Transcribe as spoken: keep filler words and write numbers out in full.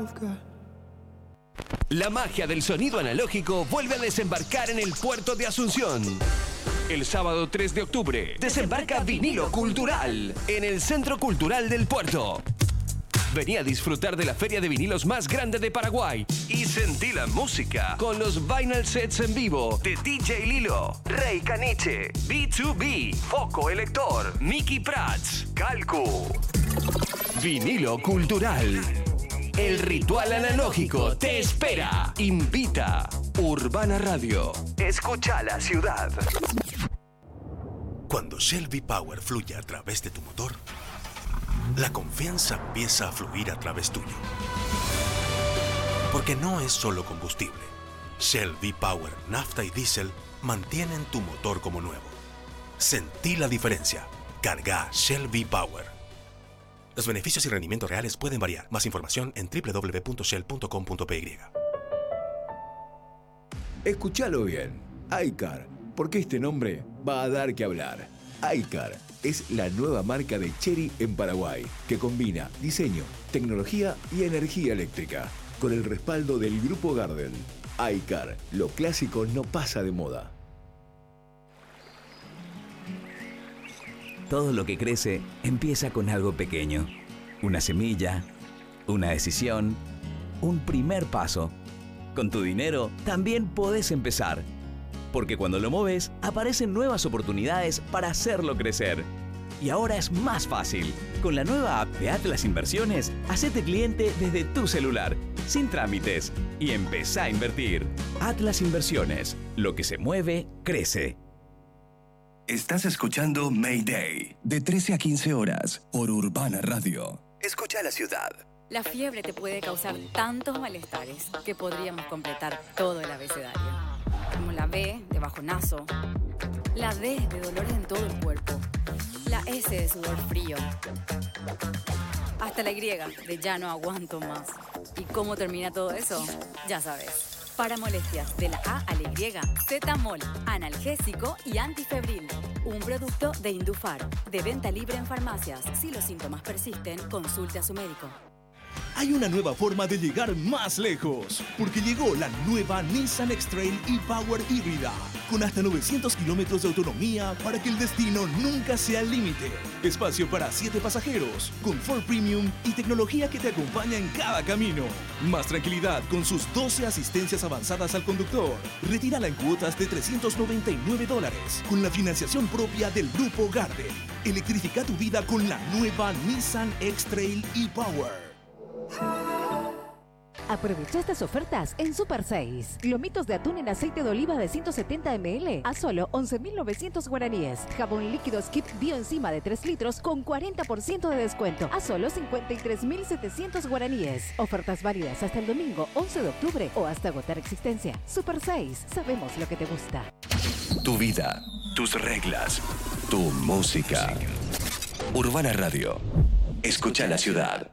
La magia del sonido analógico vuelve a desembarcar en el puerto de Asunción. El sábado tres de octubre desembarca Vinilo Cultural en el Centro Cultural del Puerto. Vení a disfrutar de la feria de vinilos más grande de Paraguay y sentí la música con los vinyl sets en vivo de D J Lilo, Rey Caniche, B dos B, Foco Elector, Mickey Prats, Calcu. Vinilo Cultural. El ritual analógico te espera. Invita Urbana Radio. Escucha la ciudad. Cuando Shell V-Power fluye a través de tu motor, la confianza empieza a fluir a través tuyo. Porque no es solo combustible. Shell V-Power, nafta y diésel mantienen tu motor como nuevo. Sentí la diferencia. Carga Shell V-Power. Los beneficios y rendimientos reales pueden variar. Más información en doble u doble u doble u punto shell punto com punto p y. Escúchalo bien. iCar, porque este nombre va a dar que hablar. iCar es la nueva marca de Chery en Paraguay, que combina diseño, tecnología y energía eléctrica, con el respaldo del Grupo Gardel. iCar, lo clásico no pasa de moda. Todo lo que crece empieza con algo pequeño. Una semilla, una decisión, un primer paso. Con tu dinero también podés empezar. Porque cuando lo moves, aparecen nuevas oportunidades para hacerlo crecer. Y ahora es más fácil. Con la nueva app de Atlas Inversiones, hacete cliente desde tu celular, sin trámites, y empezá a invertir. Atlas Inversiones. Lo que se mueve, crece. Estás escuchando Mayday, de trece a quince horas, por Urbana Radio. Escucha la ciudad. La fiebre te puede causar tantos malestares que podríamos completar todo el abecedario. Como la B de bajonazo, la D de dolores en todo el cuerpo, la S de sudor frío, hasta la Y de ya no aguanto más. ¿Y cómo termina todo eso? Ya sabes. Para molestias de la A a la Y, Zetamol, analgésico y antifebril. Un producto de Indufar, de venta libre en farmacias. Si los síntomas persisten, consulte a su médico. Hay una nueva forma de llegar más lejos, porque llegó la nueva Nissan X-Trail e-Power híbrida, con hasta novecientos kilómetros de autonomía para que el destino nunca sea el límite. Espacio para siete pasajeros, confort premium y tecnología que te acompaña en cada camino. Más tranquilidad con sus doce asistencias avanzadas al conductor. Retírala en cuotas de trescientos noventa y nueve dólares, con la financiación propia del Grupo Gardel. Electrifica tu vida con la nueva Nissan X-Trail e-Power. Aprovecha estas ofertas en Super seis. Lomitos de atún en aceite de oliva de ciento setenta mililitros a solo once mil novecientos guaraníes. Jabón líquido Skip Bioenzima de tres litros con cuarenta por ciento de descuento a solo cincuenta y tres mil setecientos guaraníes. Ofertas válidas hasta el domingo once de octubre o hasta agotar existencia. Super seis. Sabemos lo que te gusta. Tu vida, tus reglas, tu música. Urbana Radio. Escucha la ciudad.